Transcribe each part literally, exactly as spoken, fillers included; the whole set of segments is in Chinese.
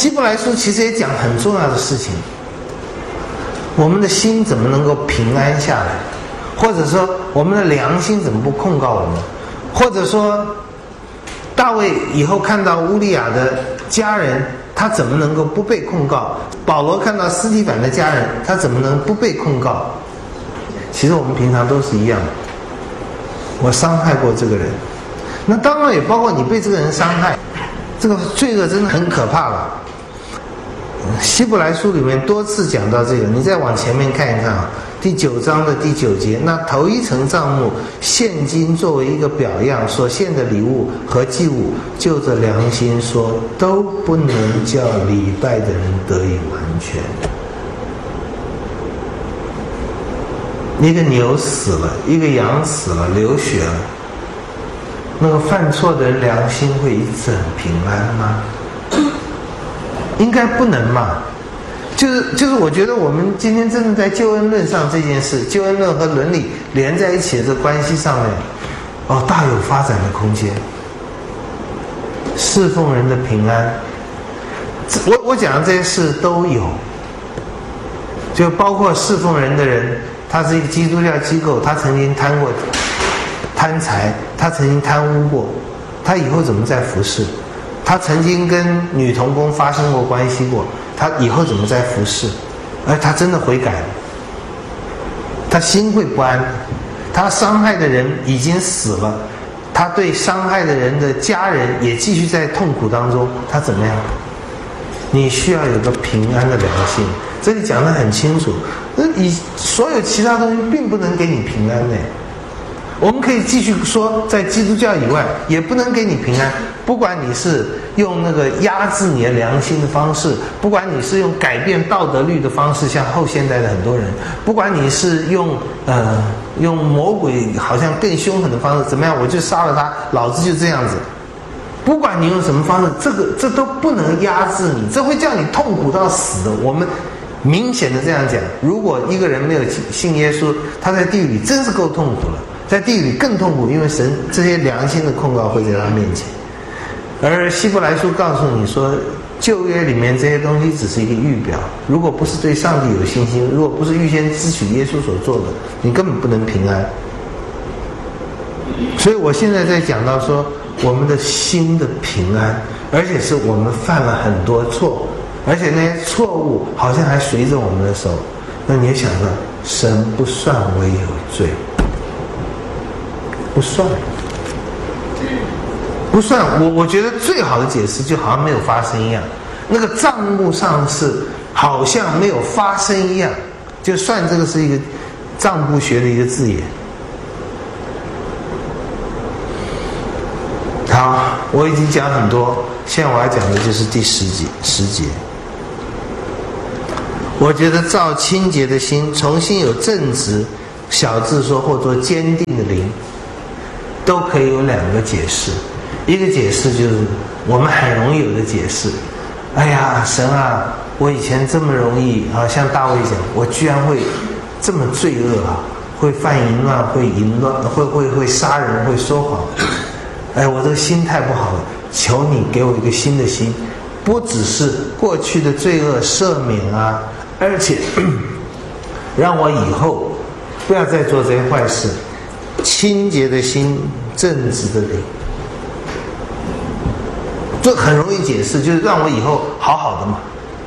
希伯来书其实也讲很重要的事情，我们的心怎么能够平安下来，或者说我们的良心怎么不控告我们，或者说大卫以后看到乌利亚的家人，他怎么能够不被控告？保罗看到司提反的家人，他怎么能不被控告？其实我们平常都是一样的，我伤害过这个人，那当然也包括你被这个人伤害，这个罪恶真的很可怕了。希伯来书里面多次讲到这个，你再往前面看一看啊，第九章的第九节，那头一层帐幕现今作为一个表样，所献的礼物和祭物，就着良心说，都不能叫礼拜的人得以完全。一个牛死了，一个羊死了，流血了，那个犯错的人良心会因此很平安吗？应该不能嘛。就是就是我觉得我们今天真的在救恩论上这件事，救恩论和伦理连在一起的这关系上面，哦，大有发展的空间。侍奉人的平安，我我讲的这些事都有，就包括侍奉人的人，他是一个基督教机构，他曾经贪过贪财，他曾经贪污过，他以后怎么再服侍？他曾经跟女同工发生过关系过，他以后怎么再服侍？而他真的悔改了，他心会不安，他伤害的人已经死了，他对伤害的人的家人也继续在痛苦当中，他怎么样？你需要有个平安的良心，这里讲得很清楚。那你所有其他东西并不能给你平安呢。我们可以继续说，在基督教以外也不能给你平安，不管你是用那个压制你的良心的方式，不管你是用改变道德律的方式，像后现代的很多人，不管你是用呃用魔鬼好像更凶狠的方式，怎么样我就杀了他，老子就这样子，不管你用什么方式，这个这都不能压制你，这会叫你痛苦到死的。我们明显的这样讲，如果一个人没有信耶稣，他在地狱里真是够痛苦了，在地狱里更痛苦，因为神这些良心的控告会在他面前。而希伯来书告诉你说，旧约里面这些东西只是一个预表，如果不是对上帝有信心，如果不是预先支取耶稣所做的，你根本不能平安。所以我现在在讲到说，我们的心的平安，而且是我们犯了很多错，而且那些错误好像还随着我们的手，那你也想到神不算为有罪，不算不算。我我觉得最好的解释就好像没有发生一样，那个账目上是好像没有发生一样，就算这个是一个账簿学的一个字眼。好，我已经讲很多，现在我要讲的就是第十节十节。我觉得照清洁的心，重新有正直，小字说或做坚定的灵，都可以有两个解释。一个解释就是我们很容易有的解释，哎呀神啊，我以前这么容易啊，像大卫讲，我居然会这么罪恶啊，会犯淫乱，会淫乱，会会会杀人，会说谎，哎，我这个心态不好了，求你给我一个新的心，不只是过去的罪恶赦免啊，而且让我以后不要再做这些坏事，清洁的心，正直的灵。这很容易解释，就是让我以后好好的嘛。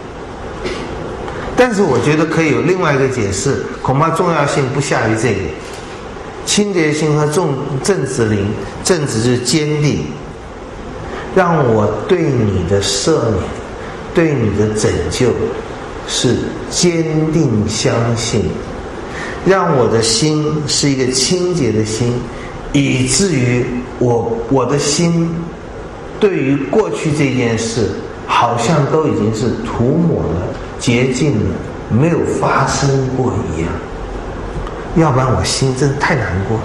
但是我觉得可以有另外一个解释，恐怕重要性不下于这个。清洁心和正正直灵，正直就是坚定，让我对你的赦免，对你的拯救是坚定相信，让我的心是一个清洁的心，以至于我我的心对于过去这件事好像都已经是涂抹了，洁净了，没有发生过一样。要不然我心真的太难过了。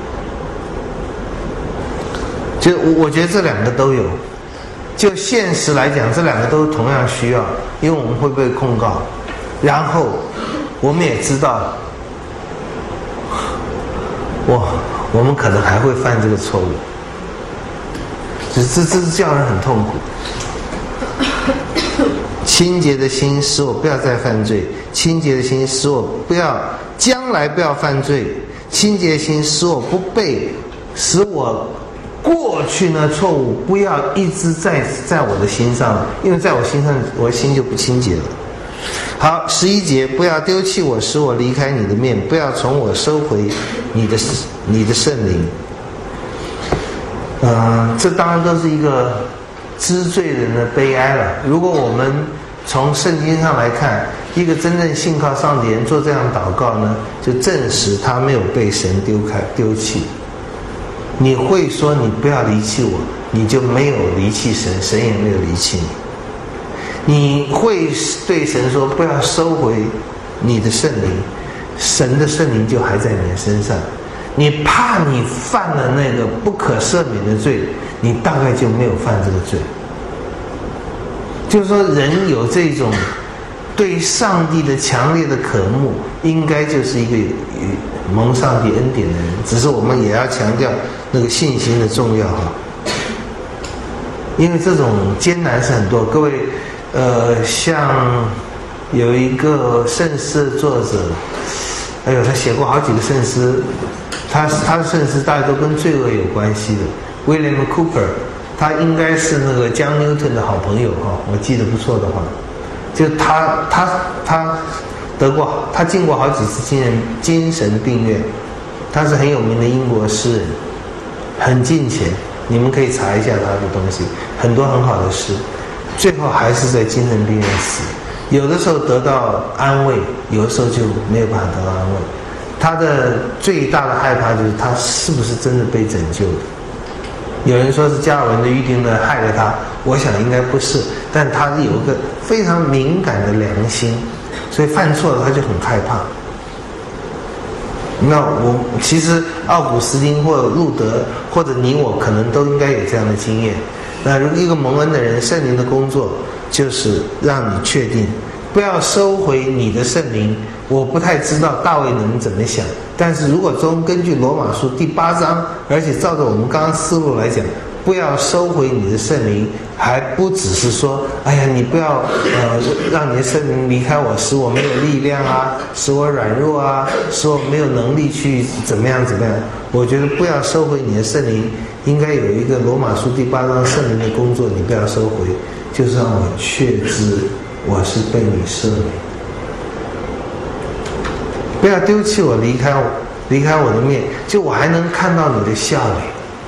就我我觉得这两个都有，就现实来讲，这两个都同样需要，因为我们会被控告，然后我们也知道，我我们可能还会犯这个错误，这这这是叫人很痛苦。 清洁的心使我不要再犯罪，清洁的心使我不要将来不要犯罪，清洁的心使我不被使我过去呢错误不要一直在在我的心上，因为在我心上我的心就不清洁了。好，十一节，不要丢弃我，使我离开你的面，不要从我收回你的你的圣灵。呃，这当然都是一个知罪人的悲哀了。如果我们从圣经上来看，一个真正信靠上帝人做这样祷告呢，就证实他没有被神丢开丢弃。你会说你不要离弃我，你就没有离弃神，神也没有离弃你。你会对神说不要收回你的圣灵，神的圣灵就还在你的身上。你怕你犯了那个不可赦免的罪，你大概就没有犯这个罪。就是说人有这种对上帝的强烈的渴慕，应该就是一个蒙上帝恩典的人，只是我们也要强调那个信心的重要哈。因为这种艰难是很多，各位呃，像有一个圣诗的作者，哎呦，他写过好几个圣诗，他他的圣诗大家都跟罪恶有关系的。William Cooper， 他应该是那个江 Newton 的好朋友哈，我记得不错的话，就他他他得过，他进过好几次精神精神病院，他是很有名的英国诗人，很敬虔，你们可以查一下他的东西，很多很好的诗，最后还是在精神病院死。有的时候得到安慰，有的时候就没有办法得到安慰。他的最大的害怕就是他是不是真的被拯救了。有人说是加尔文的预定论害了他，我想应该不是，但他有一个非常敏感的良心，所以犯错了他就很害怕。那我其实奥古斯丁或者路德或者你我可能都应该有这样的经验。那如果一个蒙恩的人，圣灵的工作就是让你确定不要收回你的圣灵。我不太知道大卫能怎么想，但是如果从根据罗马书第八章，而且照着我们刚刚思路来讲，不要收回你的圣灵，还不只是说哎呀你不要呃让你的圣灵离开我，使我没有力量啊，使我软弱啊，使我没有能力去怎么样怎么样。我觉得不要收回你的圣灵，应该有一个罗马书第八章圣灵的工作，你不要收回，就是让我确知我是被你赦免。不要丢弃我，离开我，离开我的面，就我还能看到你的笑脸。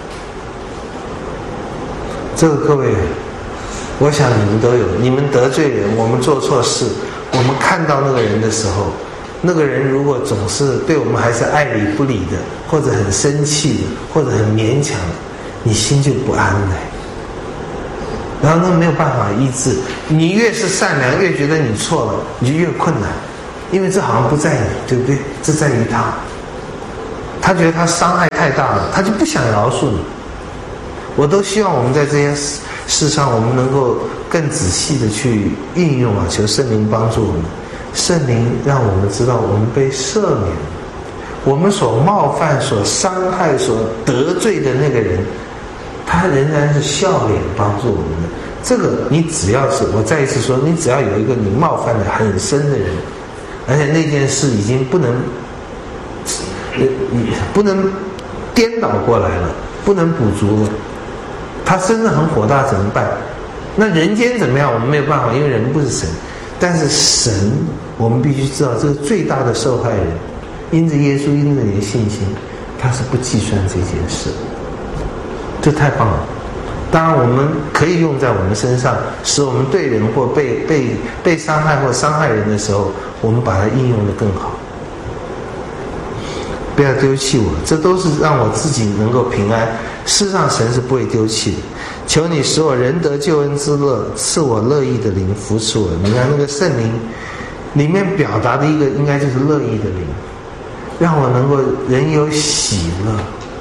这个各位，我想你们都有，你们得罪人，我们做错事，我们看到那个人的时候，那个人如果总是对我们还是爱理不理的，或者很生气的，或者很勉强的，你心就不安了。然后那没有办法医治，你越是善良，越觉得你错了，你就越困难。因为这好像不在你，对不对？这在于他，他觉得他伤害太大了，他就不想饶恕你。我都希望我们在这些事上，我们能够更仔细的去运用啊，求圣灵帮助我们。圣灵让我们知道我们被赦免，我们所冒犯、所伤害、所得罪的那个人，他仍然是笑脸帮助我们的。这个你只要是，我再一次说，你只要有一个你冒犯的很深的人。而且那件事已经不能，呃，不能颠倒过来了，不能补足了。他真的很火大怎么办？那人间怎么样？我们没有办法，因为人不是神。但是神，我们必须知道，这个最大的受害人，因着耶稣，因着你的信心，他是不计算这件事。这太棒了！当然，我们可以用在我们身上，使我们对人或被被被伤害或伤害人的时候，我们把它应用得更好。不要丢弃我，这都是让我自己能够平安。事实上，神是不会丢弃的。求你使我人得救恩之乐，赐我乐意的灵扶持我。你看那个圣灵里面表达的一个，应该就是乐意的灵，让我能够人有喜乐。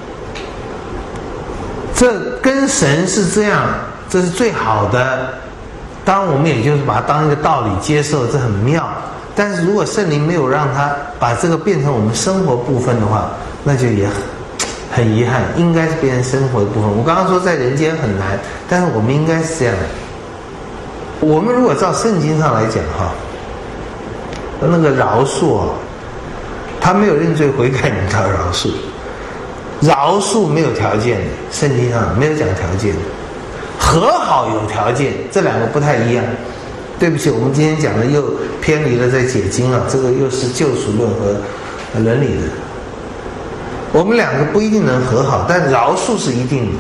这跟神是这样，这是最好的。当然我们也就是把它当一个道理接受，这很妙。但是如果圣灵没有让他把这个变成我们生活部分的话，那就也很很遗憾，应该是变成生活的部分。我刚刚说在人间很难，但是我们应该是这样的。 我们如果照圣经上来讲哈，那个饶恕啊，他没有认罪悔改，你叫饶恕。饶恕没有条件的，圣经上没有讲条件的。和好有条件，这两个不太一样。对不起，我们今天讲的又偏离了在解经啊，这个又是救赎论和伦理的。我们两个不一定能和好，但饶恕是一定的。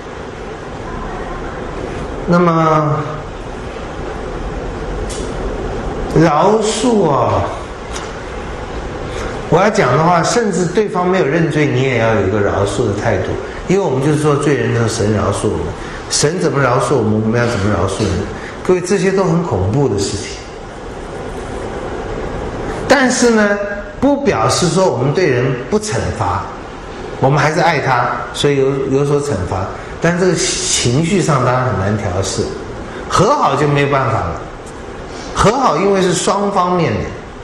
那么饶恕啊，我要讲的话，甚至对方没有认罪，你也要有一个饶恕的态度，因为我们就是说罪人的神饶恕我们，神怎么饶恕我们，我们要怎么饶恕人。各位，这些都很恐怖的事情。但是呢，不表示说我们对人不惩罚，我们还是爱他，所以有有所惩罚。但这个情绪上当然很难调试，和好就没有办法了。和好因为是双方面的，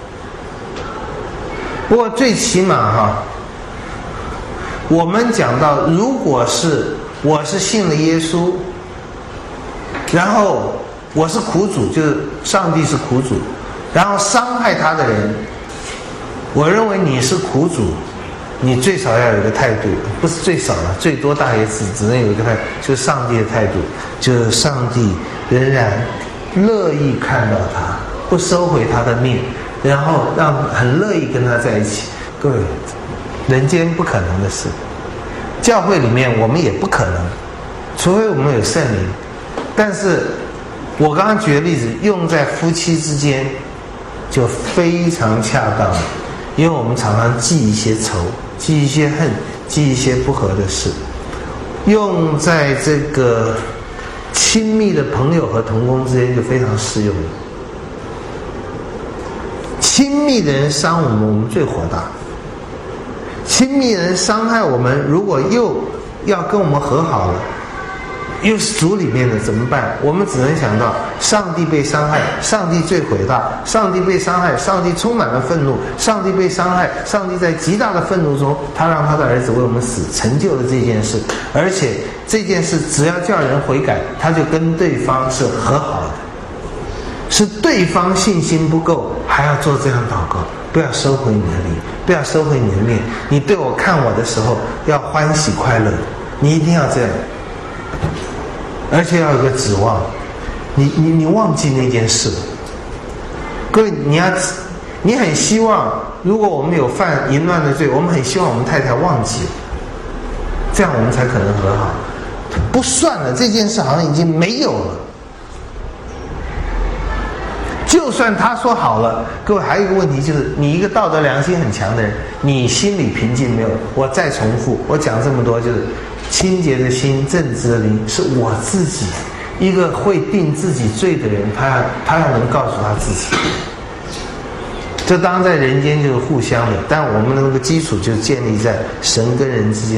不过最起码哈，我们讲到，如果是我是信了耶稣，然后我是苦主，就是上帝是苦主，然后伤害他的人，我认为你是苦主，你最少要有一个态度，不是最少了，最多大也只只能有一个态度，就是上帝的态度，就是上帝仍然乐意看到他，不收回他的命，然后让很乐意跟他在一起。各位，人间不可能的事，教会里面我们也不可能，除非我们有圣灵。但是我刚刚举的例子用在夫妻之间就非常恰当了，因为我们常常记一些仇，记一些恨，记一些不和的事。用在这个亲密的朋友和同工之间就非常适用了。亲密的人伤我们，我们最火大；亲密的人伤害我们，如果又要跟我们和好了，又是主里面的怎么办？我们只能想到上帝被伤害，上帝最伟大，上帝被伤害，上帝充满了愤怒，上帝被伤害，上帝在极大的愤怒中，他让他的儿子为我们死，成就了这件事。而且这件事只要叫人悔改，他就跟对方是和好的。是对方信心不够，还要做这样祷告，不要收回你的灵，不要收回你的面，你对我看我的时候要欢喜快乐，你一定要这样。而且要有个指望，你你你忘记那件事。各位，你要你很希望，如果我们有犯淫乱的罪，我们很希望我们太太忘记了，这样我们才可能和好。不算了，这件事好像已经没有了。就算他说好了，各位还有一个问题，就是你一个道德良心很强的人，你心里平静没有？我再重复，我讲这么多，就是清洁的心，正直的灵，是我自己一个会定自己罪的人，他要他要能告诉他自己。这当然在人间就是互相的，但我们的那个基础就建立在神跟人之间。